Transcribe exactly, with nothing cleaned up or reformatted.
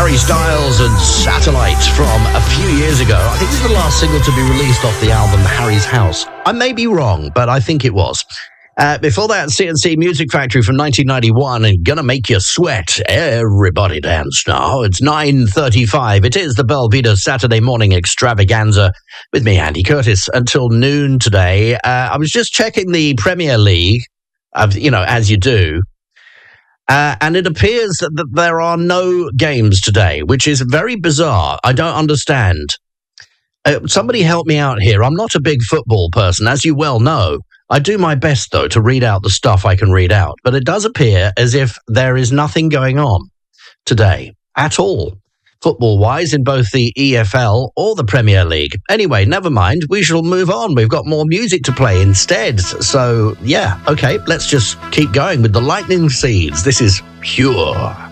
Harry Styles and Satellite from a few years ago. I think this is the last single to be released off the album Harry's House. I may be wrong, but I think it was. Uh, before that, C and C Music Factory from nineteen ninety-one and Gonna Make You Sweat. Everybody dance now. It's nine thirty-five. It is the Belvedere Saturday morning extravaganza with me, Andy Curtis, until noon today. Uh, I was just checking the Premier League, of, you know, as you do. Uh, and it appears that there are no games today, which is very bizarre. I don't understand. Uh, somebody help me out here. I'm not a big football person, as you well know. I do my best, though, to read out the stuff I can read out. But it does appear as if there is nothing going on today at all, football-wise, in both the E F L or the Premier League. Anyway, never mind. We shall move on. We've got more music to play instead. So, yeah, okay, let's just keep going with the Lightning Seeds. This is Pure.